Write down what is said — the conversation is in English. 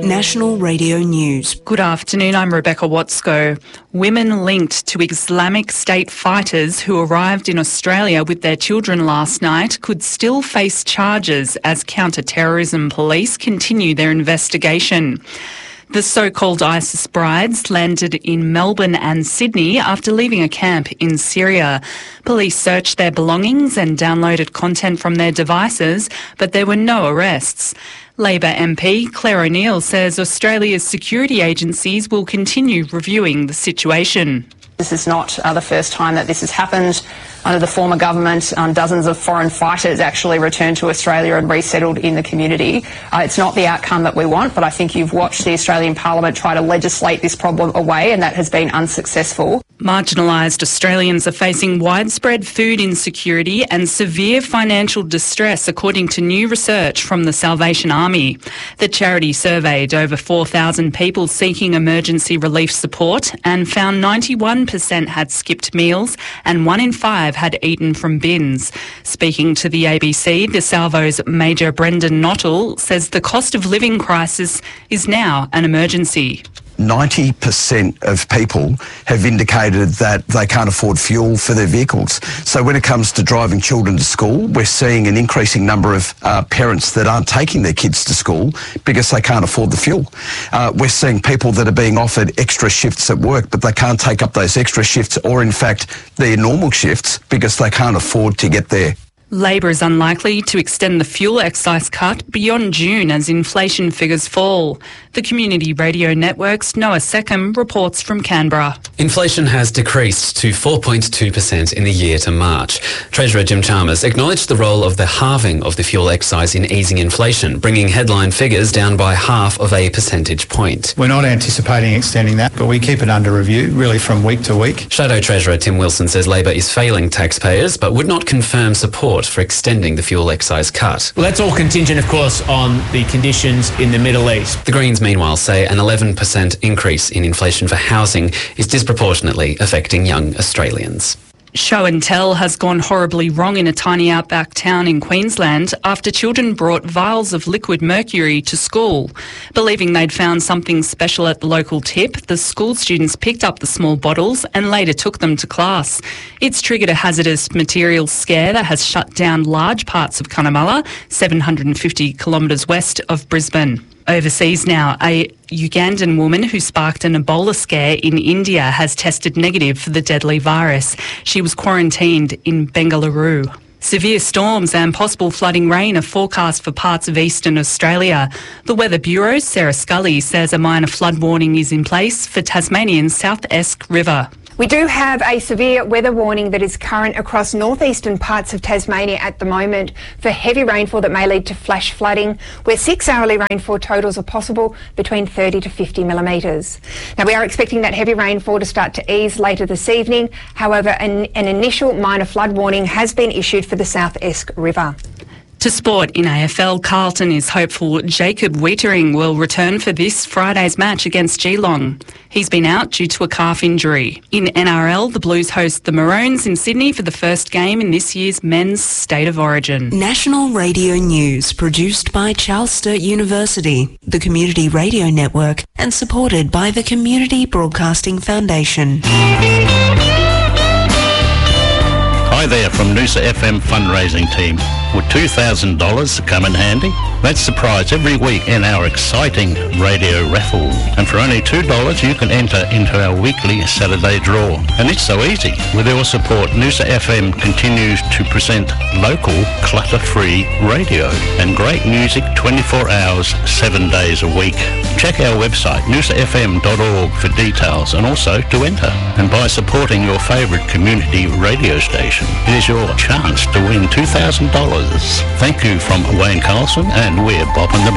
National Radio News. Good afternoon, I'm Rebecca Watsko. Women linked to Islamic State fighters who arrived in Australia with their children last night could still face charges as counter-terrorism police continue their investigation. The so-called ISIS brides landed in Melbourne and Sydney after leaving a camp in Syria. Police searched their belongings and downloaded content from their devices, but there were no arrests. Labor MP Claire O'Neill says Australia's security agencies will continue reviewing the situation. This is not the first time that this has happened. Under the former government, dozens of foreign fighters actually returned to Australia and resettled in the community. It's not the outcome that we want, but I think you've watched the Australian Parliament try to legislate this problem away, and that has been unsuccessful. Marginalised Australians are facing widespread food insecurity and severe financial distress, according to new research from the Salvation Army. The charity surveyed over 4,000 people seeking emergency relief support and found 91% had skipped meals and 1 in 5 had eaten from bins. Speaking to the ABC, the Salvo's Major Brendan Nottle says the cost of living crisis is now an emergency. 90% of people have indicated that they can't afford fuel for their vehicles. So when it comes to driving children to school, we're seeing an increasing number of parents that aren't taking their kids to school because they can't afford the fuel. We're seeing people that are being offered extra shifts at work, but they can't take up those extra shifts or, in fact, their normal shifts because they can't afford to get there. Labor is unlikely to extend the fuel excise cut beyond June as inflation figures fall. The Community Radio Network's Noah Seckham reports from Canberra. Inflation has decreased to 4.2% in the year to March. Treasurer Jim Chalmers acknowledged the role of the halving of the fuel excise in easing inflation, bringing headline figures down by 0.5 percentage point. We're not anticipating extending that, but we keep it under review, really from week to week. Shadow Treasurer Tim Wilson says Labor is failing taxpayers, but would not confirm support for extending the fuel excise cut. Well, that's all contingent, of course, on the conditions in the Middle East. The Greens, meanwhile, say an 11% increase in inflation for housing is disproportionately affecting young Australians. Show and tell has gone horribly wrong in a tiny outback town in Queensland after children brought vials of liquid mercury to school. Believing they'd found something special at the local tip, the school students picked up the small bottles and later took them to class. It's triggered a hazardous materials scare that has shut down large parts of Cunnamulla, 750 kilometres west of Brisbane. Overseas now, a Ugandan woman who sparked an Ebola scare in India has tested negative for the deadly virus. She was quarantined in Bengaluru. Severe storms and possible flooding rain are forecast for parts of eastern Australia. The Weather Bureau's Sarah Scully says a minor flood warning is in place for Tasmanian's South Esk River. We do have a severe weather warning that is current across northeastern parts of Tasmania at the moment for heavy rainfall that may lead to flash flooding, where 6-hourly rainfall totals are possible between 30 to 50 millimetres. Now, we are expecting that heavy rainfall to start to ease later this evening. However, an initial minor flood warning has been issued for the South Esk River. To sport in AFL, Carlton is hopeful Jacob Wietering will return for this Friday's match against Geelong. He's been out due to a calf injury. In NRL, the Blues host the Maroons in Sydney for the first game in this year's Men's State of Origin. National Radio News, produced by Charles Sturt University, the Community Radio Network, and supported by the Community Broadcasting Foundation. Hi there from Noosa FM fundraising team. Would $2,000 come in handy? That's the prize every week in our exciting radio raffle. And for only $2 you can enter into our weekly Saturday draw. And it's so easy. With your support, Noosa FM continues to present local, clutter-free radio and great music 24 hours, 7 days a week. Check our website, noosafm.org, for details and also to enter. And by supporting your favourite community radio station, it is your chance to win $2,000. Thank you from Wayne Carlson, and we're Bob and the